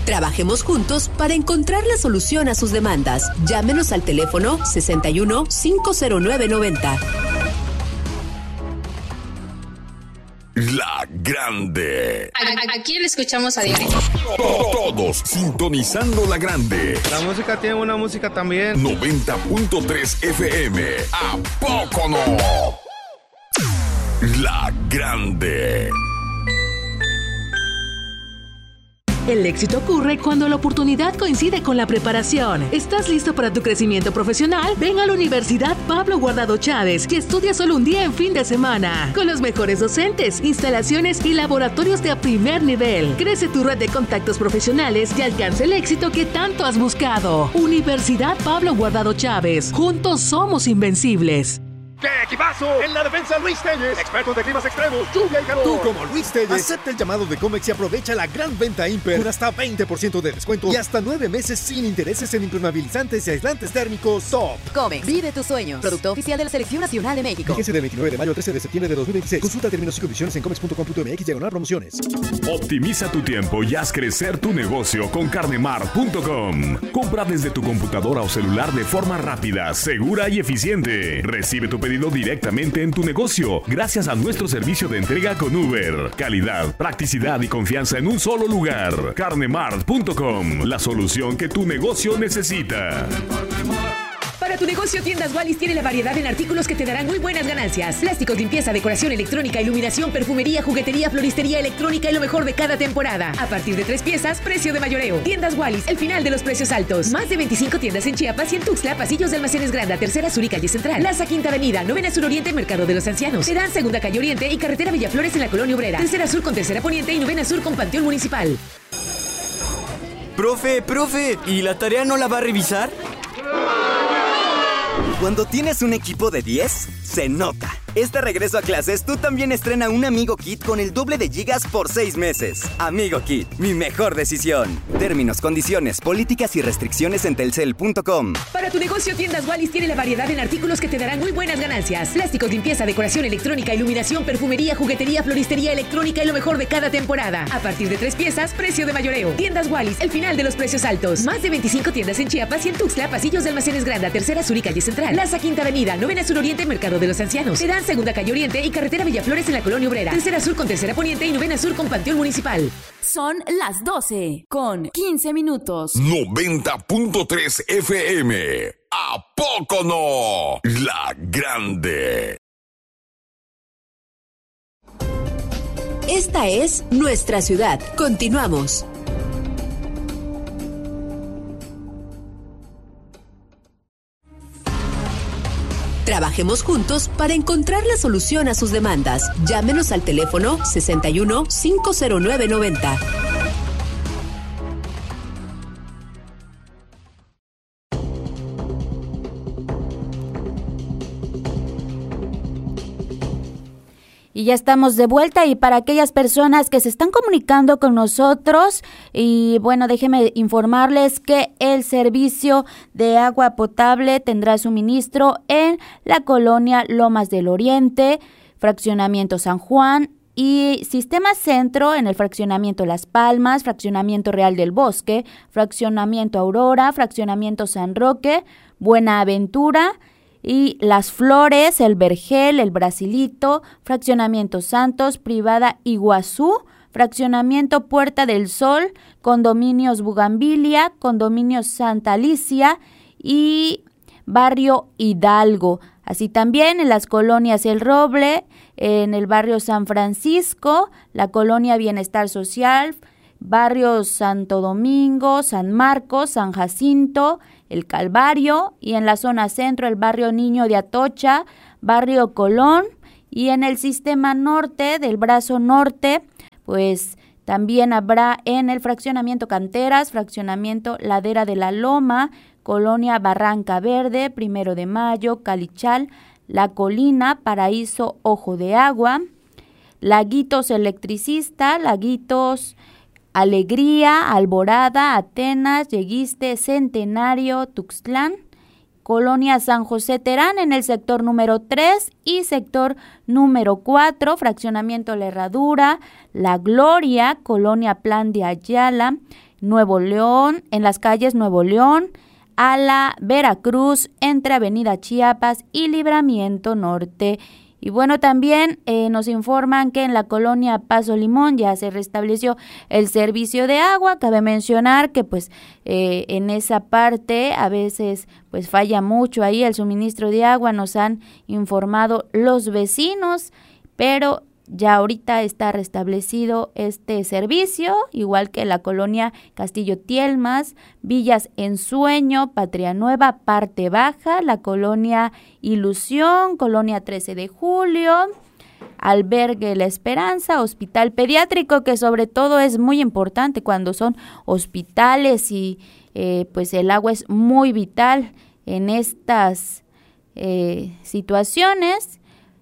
Trabajemos juntos para encontrar la solución a sus demandas. Llámenos al teléfono 61 509 90. La Grande. ¿A quién le escuchamos a diario? Todos sintonizando La Grande. La música tiene una música también. 90.3 FM. ¿A poco no? La Grande. El éxito ocurre cuando la oportunidad coincide con la preparación. ¿Estás listo para tu crecimiento profesional? Ven a la Universidad Pablo Guardado Chávez y estudia solo un día en fin de semana. Con los mejores docentes, instalaciones y laboratorios de primer nivel. Crece tu red de contactos profesionales y alcanza el éxito que tanto has buscado. Universidad Pablo Guardado Chávez. Juntos somos invencibles. ¡Qué equipazo! En la defensa, Luis Telles, expertos de climas extremos, lluvia y calor. Tú, como Luis Telles, acepta el llamado de Comex y aprovecha la gran venta Imper con hasta 20% de descuento y hasta 9 meses sin intereses en impermeabilizantes y aislantes térmicos Top. Comex, vive tus sueños. Producto oficial de la Selección Nacional de México. Fíjense del 29 de mayo al 13 de septiembre de 2026. Consulta términos y condiciones en comex.com.mx/promociones. Optimiza tu tiempo y haz crecer tu negocio con carnemart.com. Compra desde tu computadora o celular de forma rápida, segura y eficiente. Recibe tu pedido directamente en tu negocio gracias a nuestro servicio de entrega con Uber. Calidad, practicidad y confianza en un solo lugar. Carnemart.com, la solución que tu negocio necesita. Para tu negocio, Tiendas Wallis tiene la variedad en artículos que te darán muy buenas ganancias. Plásticos, limpieza, decoración electrónica, iluminación, perfumería, juguetería, floristería, electrónica y lo mejor de cada temporada. A partir de 3 piezas, precio de mayoreo. Tiendas Wallis, el final de los precios altos. Más de 25 tiendas en Chiapas y en Tuxtla, pasillos de Almacenes Granda, Tercera Sur y Calle Central. Plaza Quinta Avenida, Novena Sur Oriente, Mercado de los Ancianos. Terán, Segunda Calle Oriente y Carretera Villaflores en la Colonia Obrera. Tercera Sur con Tercera Poniente y Novena Sur con Panteón Municipal. Profe, ¿y la tarea no la va a revisar? Cuando tienes un equipo de 10, se nota. Este regreso a clases, tú también estrena un Amigo Kit con el doble de gigas por 6 meses. Amigo Kit, mi mejor decisión. Términos, condiciones, políticas y restricciones en telcel.com. Para tu negocio, Tiendas Wallis tiene la variedad en artículos que te darán muy buenas ganancias. Plásticos, limpieza, decoración electrónica, iluminación, perfumería, juguetería, floristería, electrónica y lo mejor de cada temporada. A partir de 3 piezas, precio de mayoreo. Tiendas Wallis, el final de los precios altos. Más de 25 tiendas en Chiapas y en Tuxtla, pasillos de Almacenes Granda, Tercera Sur y Calle Central. Plaza Quinta Avenida, Novena Sur Oriente, Mercado de los Ancianos. Terán, Segunda Calle Oriente y Carretera Villaflores en la Colonia Obrera. Tercera Sur con Tercera Poniente y Novena Sur con Panteón Municipal. Son las 12 con 15 minutos. 90.3 FM. ¿A poco no? La Grande. Esta es nuestra ciudad. Continuamos. Trabajemos juntos para encontrar la solución a sus demandas. Llámenos al teléfono 61 509 90. Y ya estamos de vuelta, y para aquellas personas que se están comunicando con nosotros, y bueno, déjenme informarles que el servicio de agua potable tendrá suministro en la colonia Lomas del Oriente, fraccionamiento San Juan y Sistema Centro en el fraccionamiento Las Palmas, fraccionamiento Real del Bosque, fraccionamiento Aurora, fraccionamiento San Roque, Buenaventura y Las Flores, El Vergel, El Brasilito, fraccionamiento Santos, privada Iguazú, fraccionamiento Puerta del Sol, condominios Bugambilia, condominios Santa Alicia y barrio Hidalgo. Así también en las colonias El Roble, en el barrio San Francisco, la colonia Bienestar Social, barrios Santo Domingo, San Marcos, San Jacinto, El Calvario, y en la zona centro el barrio Niño de Atocha, barrio Colón, y en el sistema norte del brazo norte, pues también habrá en el fraccionamiento Canteras, fraccionamiento Ladera de la Loma, colonia Barranca Verde, 1 de Mayo, Calichal, La Colina, Paraíso Ojo de Agua, Laguitos Electricista, Laguitos Alegría, Alborada, Atenas, Yeguiste, Centenario, Tuxtlán, colonia San José Terán en el sector número 3 y sector número 4, fraccionamiento La Herradura, La Gloria, colonia Plan de Ayala, Nuevo León, en las calles Nuevo León, Ala, Veracruz, entre Avenida Chiapas y Libramiento Norte. Y bueno, también nos informan que en la colonia Paso Limón ya se restableció el servicio de agua. Cabe mencionar que pues en esa parte a veces pues falla mucho ahí el suministro de agua, nos han informado los vecinos, pero ya ahorita está restablecido este servicio, igual que la colonia Castillo Tielmas, Villas Ensueño, Patria Nueva, Parte Baja, la colonia Ilusión, colonia 13 de Julio, Albergue La Esperanza, Hospital Pediátrico, que sobre todo es muy importante cuando son hospitales y pues el agua es muy vital en estas situaciones.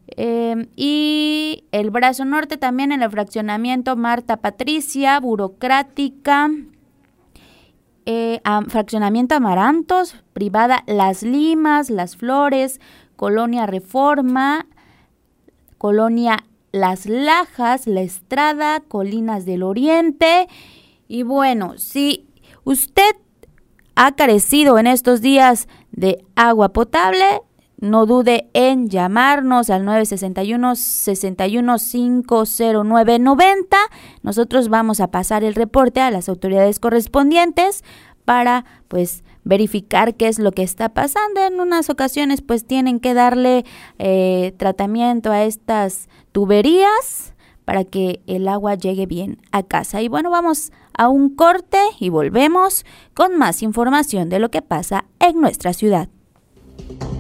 Y el brazo norte también en el fraccionamiento Marta Patricia, Burocrática, fraccionamiento Amarantos, privada Las Limas, Las Flores, colonia Reforma, colonia Las Lajas, La Estrada, Colinas del Oriente. Y bueno, si usted ha carecido en estos días de agua potable, no dude en llamarnos al 961-61-50990. Nosotros vamos a pasar el reporte a las autoridades correspondientes para pues verificar qué es lo que está pasando. En unas ocasiones pues tienen que darle tratamiento a estas tuberías para que el agua llegue bien a casa. Y bueno, vamos a un corte y volvemos con más información de lo que pasa en nuestra ciudad.